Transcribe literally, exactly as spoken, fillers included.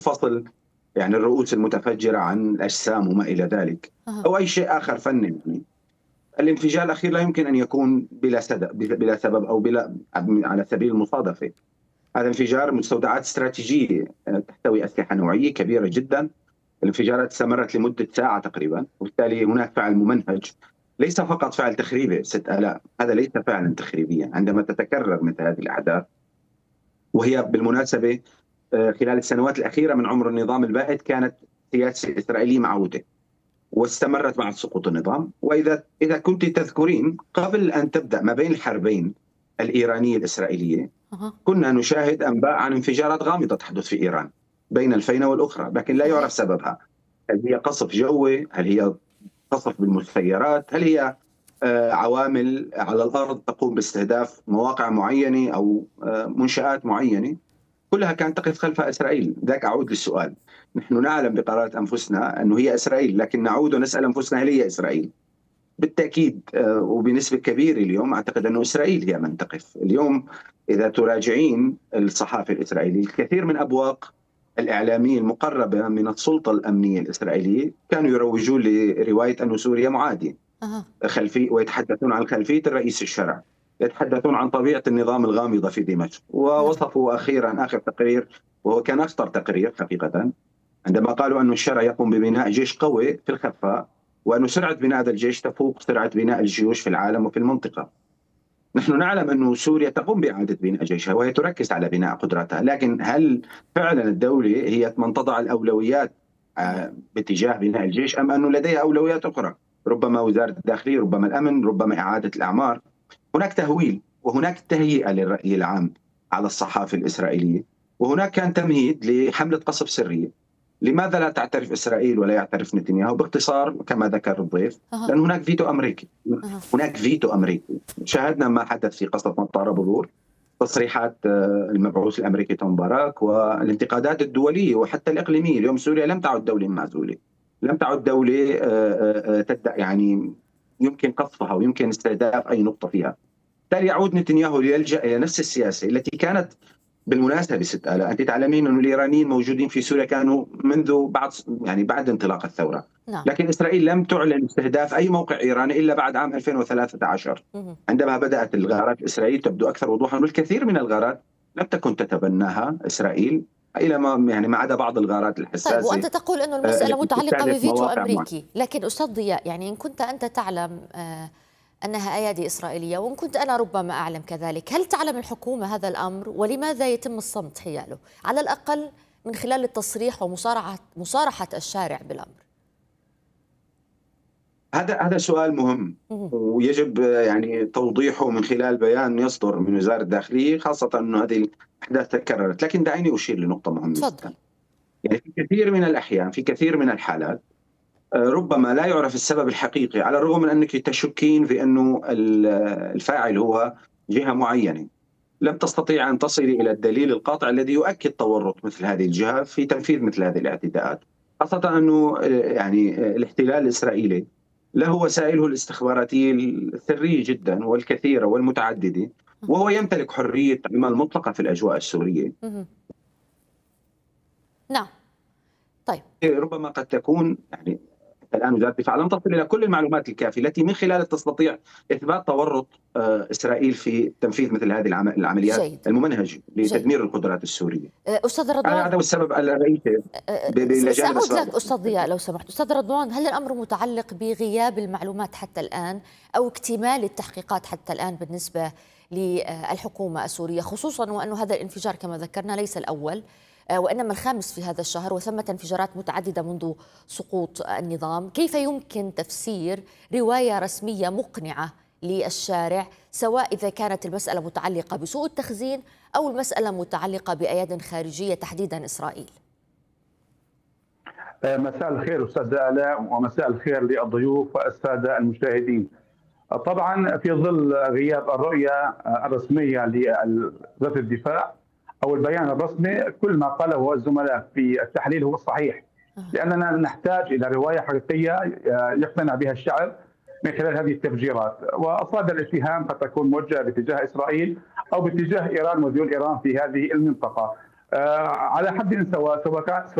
فصل يعني الرؤوس المتفجرة عن الأجسام وما إلى ذلك، أها. أو أي شيء آخر فني. يعني الانفجار الأخير لا يمكن أن يكون بلا سبب بلا سبب أو بلا على سبيل المصادفة. هذا انفجار مستودعات استراتيجية تحتوي أسلحة نوعية كبيرة جدا. الانفجارات استمرت لمدة ساعة تقريبا، وبالتالي هناك فعل ممنهج، ليس فقط فعل تخريبي. ست آلاف هذا ليس فعلا تخريبيا. عندما تتكرر مثل هذه الأحداث، وهي بالمناسبة خلال السنوات الأخيرة من عمر النظام البائد كانت سياسة إسرائيلية معودة واستمرت مع سقوط النظام. وإذا إذا كنت تذكرين قبل أن تبدأ ما بين الحربين الإيرانية الإسرائيلية، أها. كنا نشاهد أنباء عن انفجارات غامضة تحدث في إيران بين الفينة والأخرى، لكن لا يعرف سببها. هل هي قصف جوي؟ هل هي قصف بالمسيرات؟ هل هي عوامل على الأرض تقوم باستهداف مواقع معينة أو منشآت معينة؟ كلها كانت تقف خلف إسرائيل. ذاك أعود للسؤال، نحن نعلم بقرارة أنفسنا أنه هي إسرائيل، لكن نعود ونسأل أنفسنا هل هي إسرائيل؟ بالتأكيد وبنسبة كبيرة اليوم أعتقد أن إسرائيل هي من تقف. اليوم إذا تراجعين الصحافة الإسرائيلية، الكثير من أبواق الإعلامية المقربة من السلطة الأمنية الإسرائيلية كانوا يروجون لرواية أن سوريا معادية خلفي، ويتحدثون عن خلفية الرئيس الشرع، يتحدثون عن طبيعة النظام الغامضة في دمشق. ووصفوا أخيرا آخر تقرير، وهو كان أخطر تقرير حقيقة، عندما قالوا أن الشرع يقوم ببناء جيش قوي في الخفاء، وأن سرعة بناء هذا الجيش تفوق سرعة بناء الجيوش في العالم وفي المنطقة. نحن نعلم أن سوريا تقوم بإعادة بناء جيشها وهي تركز على بناء قدراتها، لكن هل فعلا الدولة هي من تضع الأولويات باتجاه بناء الجيش، أم أنه لديها أولويات أخرى؟ ربما وزارة الداخلية، ربما الأمن، ربما إعادة الأعمار. هناك تهويل وهناك تهيئة للرأي العام على الصحافة الإسرائيلية، وهناك كان تمهيد لحملة قصف سرية. لماذا لا تعترف إسرائيل ولا يعترف نتنياهو؟ باختصار كما ذكر الضيف، لأن هناك فيتو أمريكي. هناك فيتو أمريكي. شاهدنا ما حدث في قصف مطار أبو غور، تصريحات المبعوث الأمريكي توم باراك، والانتقادات الدولية وحتى الإقليمية. اليوم سوريا لم تعد دولة معزولة، لم تعد دولة تبدأ يعني يمكن قصفها ويمكن استهداف أي نقطة فيها. بالتالي يعود نتنياهو ليلجأ إلى نفس السياسة التي كانت بالمناسبة ست آلاف. أنت تعلمين أن الإيرانيين موجودين في سوريا كانوا منذ بعد يعني بعد انطلاق الثورة. نعم. لكن إسرائيل لم تعلن استهداف أي موقع إيراني إلا بعد عام ألفين وثلاثة عشر، عندما بدأت الغارات الإسرائيلية تبدو أكثر وضوحا، والكثير من الغارات لم تكن تتبناها إسرائيل إلى ما يعني ما عدا بعض الغارات الحساسة. طيب، وأنت تقول أنه المسألة متعلقة بفيتو أمريكي، لكن أستاذ ضياء، يعني إن كنت أنت تعلم أنها أيادي إسرائيلية وإن كنت أنا ربما أعلم كذلك، هل تعلم الحكومة هذا الأمر ولماذا يتم الصمت حياله على الأقل من خلال التصريح ومصارحة مصارحة الشارع بالأمر؟ هذا هذا سؤال مهم ويجب يعني توضيحه من خلال بيان يصدر من وزارة الداخلية، خاصة أنه هذه الأحداث تكررت. لكن دعيني أشير لنقطة مهمة جدا. يعني في كثير من الأحيان، في كثير من الحالات، ربما لا يعرف السبب الحقيقي، على الرغم من أنك تشكين في أنه الفاعل هو جهة معينة. لم تستطيع أن تصلي إلى الدليل القاطع الذي يؤكد تورط مثل هذه الجهة في تنفيذ مثل هذه الاعتداءات، خاصة أنه يعني الاحتلال الإسرائيلي له وسائله الاستخباراتية الثرية جدا والكثيرة والمتعددة، وهو يمتلك حرية عمل مطلقة في الأجواء السورية. نعم. طيب، ربما قد تكون يعني الآن وزارة الدفاع لم تصل إلى كل المعلومات الكافية التي من خلالها تستطيع إثبات تورط إسرائيل في تنفيذ مثل هذه العمليات جيد. الممنهجة لتدمير جيد. القدرات السورية. أستاذ رضوان، هذا هو السبب الرئيسي. سأعود لك أستاذ ضياء لو سمحت. أستاذ رضوان، هل الأمر متعلق بغياب المعلومات حتى الآن أو اكتمال التحقيقات حتى الآن بالنسبة للحكومة السورية، خصوصا وأن هذا الانفجار كما ذكرنا ليس الأول وإنما الخامس في هذا الشهر، وثمة انفجارات متعددة منذ سقوط النظام؟ كيف يمكن تفسير رواية رسمية مقنعة للشارع، سواء إذا كانت المسألة متعلقة بسوء التخزين أو المسألة متعلقة بأياد خارجية تحديدا إسرائيل؟ مساء الخير أستاذ آلاء، ومساء الخير للضيوف والسادة المشاهدين. طبعا في ظل غياب الرؤية الرسمية لوزارة الدفاع أو البيان الرسمي، كل ما قاله الزملاء في التحليل هو الصحيح، لأننا نحتاج إلى رواية حقيقية يقتنع بها الشعب من خلال هذه التفجيرات. وأصابع الاتهام قد تكون موجهة باتجاه إسرائيل أو باتجاه إيران وذيول إيران في هذه المنطقة. على حد سواء، سواء